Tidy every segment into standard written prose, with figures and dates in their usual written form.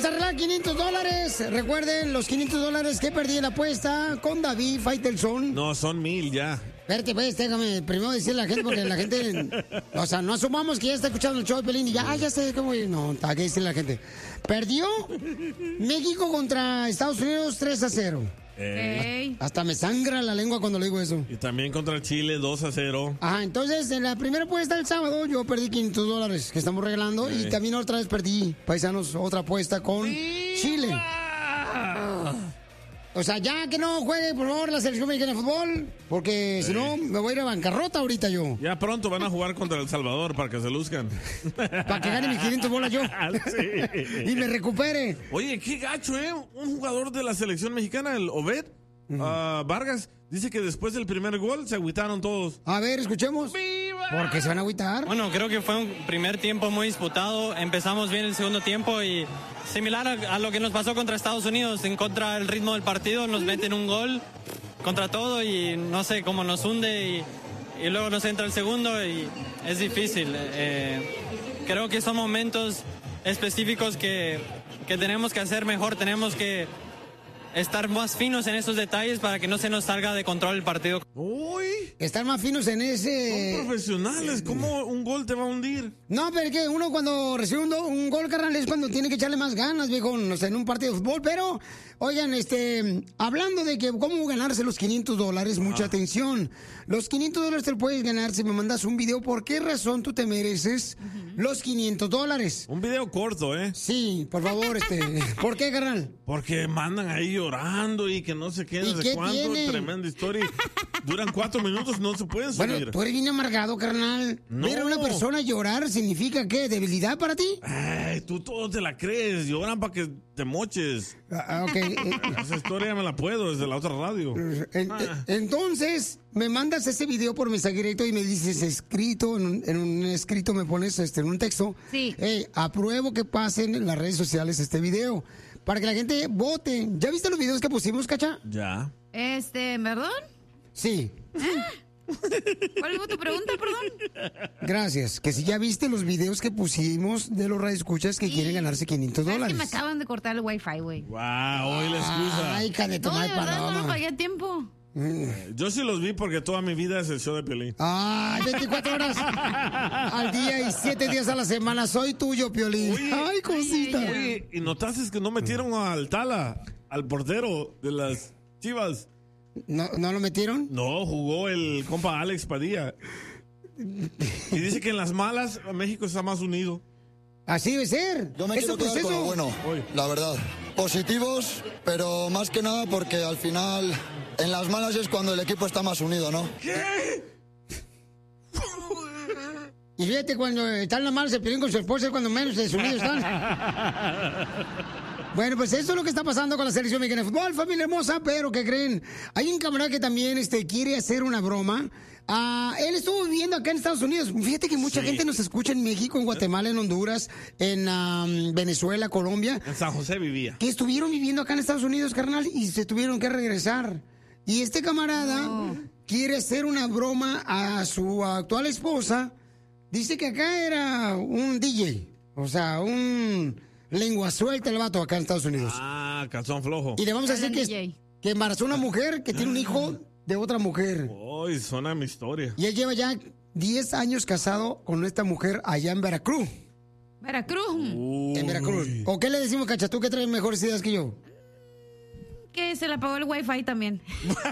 vamos a arreglar $500. Recuerden, los $500 que perdí en la apuesta con David Faitelson. No, son 1,000 ya. Espérate, pues, déjame primero decirle a la gente, porque la gente, o sea, no asumamos que ya está escuchando el show de Pelín y ya sé cómo, no, hay que decirle a la gente. Perdió México contra Estados Unidos 3-0. Hasta me sangra la lengua cuando le digo eso. Y también contra Chile 2-0. Ajá, entonces en la primera apuesta del sábado yo perdí $500 que estamos regalando y también otra vez perdí, paisanos, otra apuesta con Chile. O sea, ya que no juegue, por favor, la selección mexicana de fútbol, porque si no, me voy a ir a bancarrota ahorita yo. Ya pronto van a jugar contra El Salvador para que se luzcan. Para que gane mis 500 bolas yo. Sí. Y me recupere. Oye, qué gacho, ¿eh? Un jugador de la selección mexicana, el Obed Vargas, dice que después del primer gol se agüitaron todos. A ver, escuchemos. ¡Viva! ¿Por qué se van a agüitar? Bueno, creo que fue un primer tiempo muy disputado. Empezamos bien el segundo tiempo y similar a lo que nos pasó contra Estados Unidos. En contra del ritmo del partido nos meten un gol contra todo y no sé cómo nos hunde y luego nos entra el segundo y es difícil. Creo que son momentos específicos que tenemos que hacer mejor. Tenemos que estar más finos en esos detalles para que no se nos salga de control el partido. Uy, estar más finos en ese... son profesionales, ¿cómo un gol te va a hundir? No, pero es que uno cuando recibe un gol, carnal, es cuando tiene que echarle más ganas, viejo, no sé, en un partido de fútbol. Pero, oigan, hablando de que cómo ganarse los $500, mucha atención. Los $500 te lo puedes ganar si me mandas un video. ¿Por qué razón tú te mereces los $500? Un video corto, ¿eh? Sí, por favor, ¿por qué, carnal? Porque mandan ahí llorando y que no sé qué, no sé cuánto, tiene? tremenda historia. Duran 4 minutos, no se pueden subir. Bueno, tú eres bien amargado, carnal. No. Ver a una persona llorar significa, ¿qué? ¿Debilidad para ti? Ay, tú todo te la crees, lloran para que te moches. Ok. Esa historia me la puedo desde la otra radio. Entonces, me mandas ese video por mensaje directo y me dices escrito, en un escrito me pones en un texto. Sí. Apruebo que pasen en las redes sociales este video para que la gente vote. ¿Ya viste los videos que pusimos, Cacha? Ya. ¿Perdón? Sí. ¿Cuál fue tu pregunta, perdón? Gracias. Que si ya viste los videos que pusimos de los radioescuchas que quieren ganarse $500. Es que me acaban de cortar el wifi, güey. Wow, hoy la excusa. Ay, hija de tu No, de madre verdad, no lo paloma. pagué a tiempo. Yo sí los vi porque toda mi vida es el show de Piolín. Ay, 24 horas al día y 7 días a la semana. Soy tuyo, Piolín. Oye, ay, cosita. Oye, ¿y notaste que no metieron al Tala, al portero de las Chivas? ¿No lo metieron? No, jugó el compa Alex Padilla. Y dice que en las malas México está más unido. Así debe ser. Yo me quiero quedar con lo bueno, la verdad. Positivos, pero más que nada porque al final en las malas es cuando el equipo está más unido, ¿no? ¿Qué? Y fíjate, cuando están las malas se pelean con su esposa es cuando menos desunidos están. Bueno, pues eso es lo que está pasando con la selección mexicana de fútbol, familia hermosa, pero ¿qué creen? Hay un camarada que también quiere hacer una broma. Él estuvo viviendo acá en Estados Unidos. Fíjate que mucha gente nos escucha en México, en Guatemala, en Honduras, en Venezuela, Colombia. En San José vivía. Que estuvieron viviendo acá en Estados Unidos, carnal, y se tuvieron que regresar. Y este camarada quiere hacer una broma a su actual esposa. Dice que acá era un DJ, o sea, un lengua suelta el vato acá en Estados Unidos. Ah, calzón flojo. Y le vamos a decir que embarazó a una mujer que tiene un hijo de otra mujer. Uy, suena mi historia. Y él lleva ya 10 años casado con esta mujer allá en Veracruz. Veracruz. En Veracruz. ¿O qué le decimos, Cacha? ¿Tú que traes mejores ideas que yo? Que se le apagó el wifi también.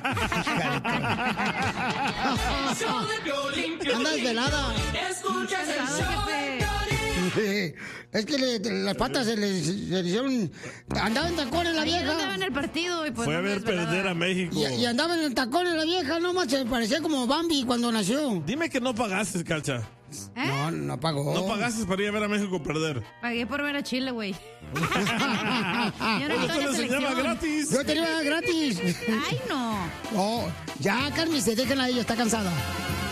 Anda desvelada. Escuchas el show de Piolín. Es que las patas se le hicieron... Andaba en tacones la vieja. Andaba en el partido y pues Fue a no ver desvelada. perder a México. Y andaba en el tacón en la vieja, no más, se parecía como Bambi cuando nació. Dime que no pagaste, Cacha. No pagó. No pagaste para ir a ver a México perder. Pagué por ver a Chile, güey. Oye, tú le enseñabas gratis. Yo tenía gratis. Ay, no. No, ya, Carmen, se déjenla a ella, está cansada.